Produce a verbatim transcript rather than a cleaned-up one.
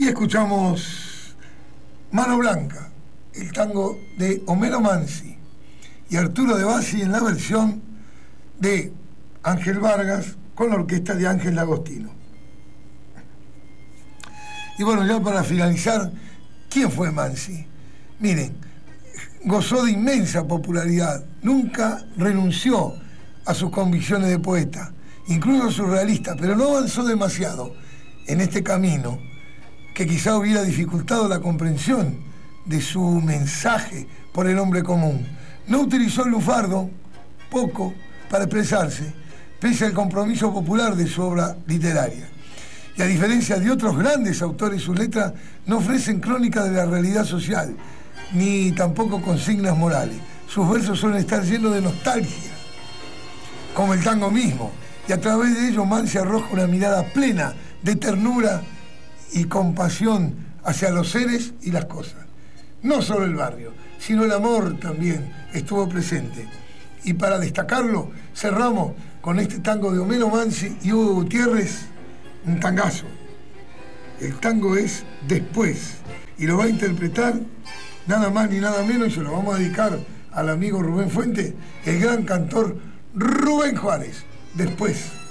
Y escuchamos Mano Blanca, el tango de Homero Mansi y Arturo De Bassi en la versión de Ángel Vargas con la orquesta de Ángel D'Agostino. Y bueno, ya para finalizar, ¿quién fue Mansi? Miren, gozó de inmensa popularidad, nunca renunció a sus convicciones de poeta, incluso surrealista, pero no avanzó demasiado en este camino que quizá hubiera dificultado la comprensión de su mensaje por el hombre común. No utilizó el lunfardo, poco, para expresarse, pese al compromiso popular de su obra literaria. Y a diferencia de otros grandes autores, sus letras no ofrecen crónica de la realidad social, ni tampoco consignas morales. Sus versos suelen estar llenos de nostalgia, como el tango mismo, y a través de ello Mansi arroja una mirada plena de ternura y compasión hacia los seres y las cosas. No solo el barrio, sino el amor también estuvo presente. Y para destacarlo, cerramos con este tango de Homero Mansi y Hugo Gutiérrez, un tangazo. El tango es Después, y lo va a interpretar nada más ni nada menos, y se lo vamos a dedicar al amigo Rubén Fuente, el gran cantor Rubén Juárez. Después.